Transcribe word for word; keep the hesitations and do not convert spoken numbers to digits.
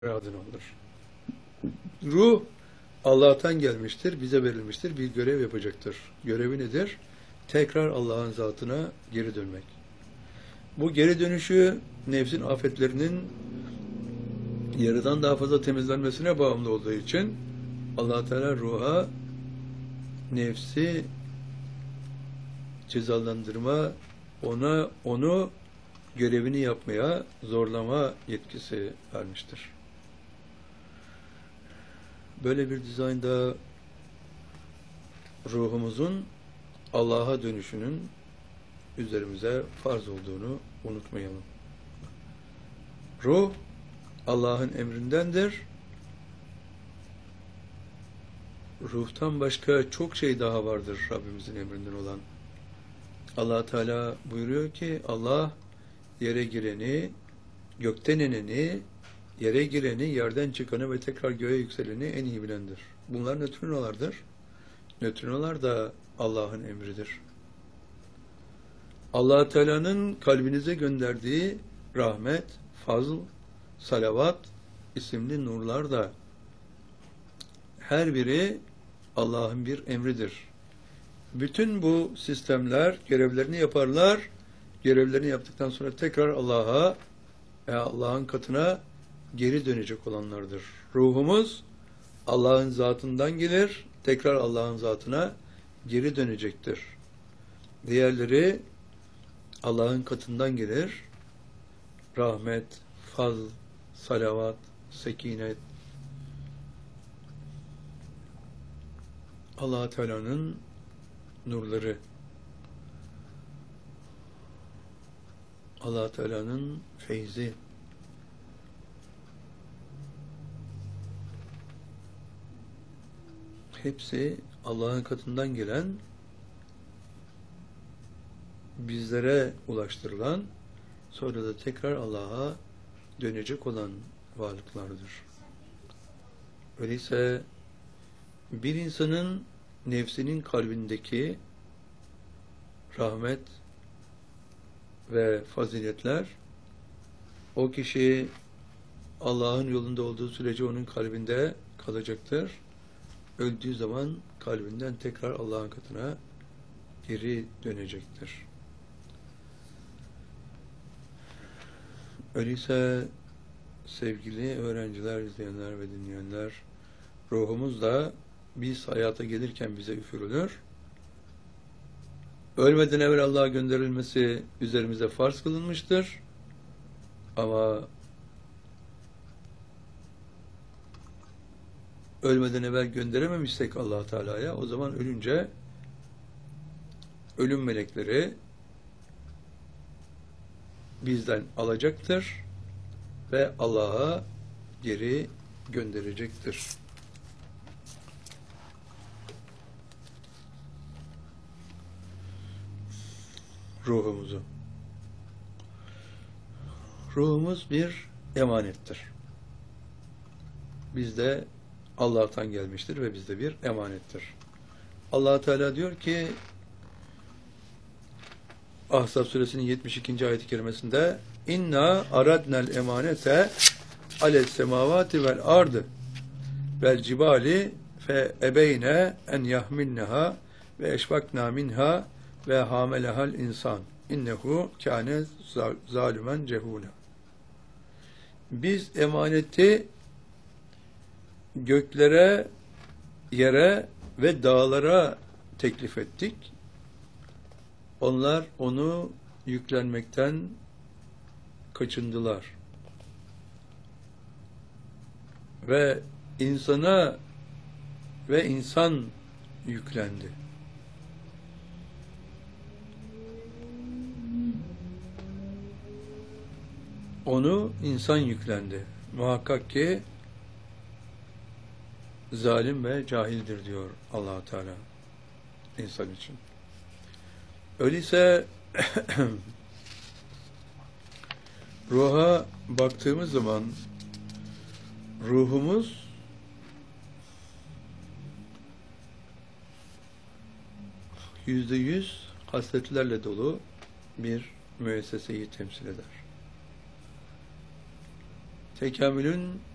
adına olur. Ruh Allah'tan gelmiştir, bize verilmiştir, bir görev yapacaktır. Görevi nedir? Tekrar Allah'ın zatına geri dönmek. Bu geri dönüşü nefsin afetlerinin yarıdan daha fazla temizlenmesine bağımlı olduğu için Allah Teala ruha nefsi cezalandırma, ona onu görevini yapmaya zorlama yetkisi vermiştir. Böyle bir dizaynda ruhumuzun Allah'a dönüşünün üzerimize farz olduğunu unutmayalım. Ruh Allah'ın emrindendir. Ruhtan başka çok şey daha vardır Rabbimizin emrinden olan. Allah Teala buyuruyor ki Allah yere gireni, gökten ineni, yere gireni, yerden çıkanı ve tekrar göğe yükseleni en iyi bilendir. Bunlar nötrinolardır. Nötrinolar da Allah'ın emridir. Allah Teala'nın kalbinize gönderdiği rahmet, fazl, salavat isimli nurlar da her biri Allah'ın bir emridir. Bütün bu sistemler görevlerini yaparlar. Görevlerini yaptıktan sonra tekrar Allah'a, Allah'ın katına geri dönecek olanlardır. Ruhumuz Allah'ın zatından gelir, tekrar Allah'ın zatına geri dönecektir. Diğerleri Allah'ın katından gelir. Rahmet, fazl, salavat, sekinet, Allah Teala'nın nurları, Allah Teala'nın feyzi, hepsi Allah'ın katından gelen, bizlere ulaştırılan, sonra da tekrar Allah'a dönecek olan varlıklardır. Öyleyse bir insanın nefsinin kalbindeki rahmet ve faziletler, o kişi Allah'ın yolunda olduğu sürece onun kalbinde kalacaktır. Öldüğü zaman kalbinden tekrar Allah'ın katına geri dönecektir. Öyleyse sevgili öğrenciler, izleyenler ve dinleyenler, ruhumuz da biz hayata gelirken bize üfürülür. Ölmeden evvel Allah'a gönderilmesi üzerimize farz kılınmıştır. Ama ölmeden evvel gönderememişsek Allah Teala'ya, o zaman ölünce ölüm melekleri bizden alacaktır ve Allah'a geri gönderecektir. Ruhumuzu. Ruhumuz bir emanettir. Bizde Allah'tan gelmiştir ve bizde bir emanettir. Allah Teala diyor ki Ahzab suresinin yetmiş ikinci ayet-i kerimesinde İnna aradnel emanete ales semavati vel ardı vel cibali fe ebeyne en yahmilneha ve eşfakna minha ve hamelehal insan innehu kâne zalimen cehûle. Biz emaneti göklere, yere ve dağlara teklif ettik. Onlar onu yüklenmekten kaçındılar. Ve insana ve insan yüklendi. Onu insan yüklendi. Muhakkak ki zalim ve cahildir diyor Allah Teala insan için. Öyleyse ruha baktığımız zaman ruhumuz yüzde yüz hasletlerle dolu bir müesseseyi temsil eder. Tekamülün